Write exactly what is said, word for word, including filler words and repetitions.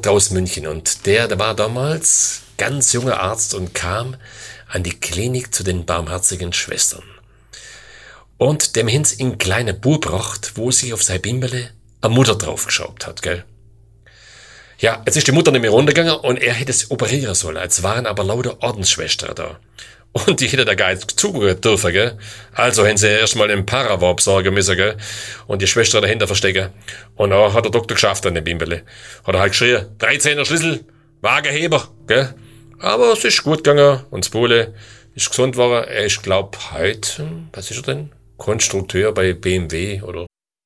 Doktor aus München und der, der war damals ganz junger Arzt und kam an die Klinik zu den barmherzigen Schwestern. Und dem Hinz in kleine Bub bracht, wo sich auf sein Bimberle eine Mutter draufgeschraubt hat, gell? Ja, jetzt ist die Mutter nicht mehr runtergegangen und er hätte es operieren sollen. Jetzt waren aber lauter Ordensschwestern da. Und die hätte da gar nicht zugucken dürfen, gell? Also haben sie erstmal den Parawar besorgen müssen, gell? Und die Schwester dahinter verstecken. Und dann hat der Doktor geschafft an dem Bimberle. Hat er halt geschrien, dreizehner Schlüssel, Wagenheber, gell? Aber es ist gut gegangen und das Bole ist gesund geworden. Er ist, glaub, heute, was ist er denn? Konstrukteur bei B M W oder